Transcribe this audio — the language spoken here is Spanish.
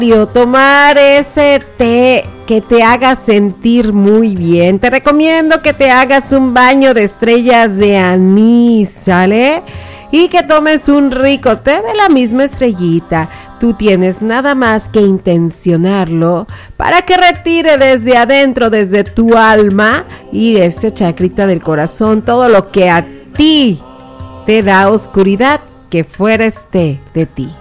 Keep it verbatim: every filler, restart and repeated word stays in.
tomar ese té que te haga sentir muy bien. Te recomiendo que te hagas un baño de estrellas de anís, ¿sale? Y que tomes un rico té de la misma estrellita. Tú tienes nada más que intencionarlo para que retire desde adentro, desde tu alma y ese chacrita del corazón, todo lo que a ti te da oscuridad, que fuera este de ti.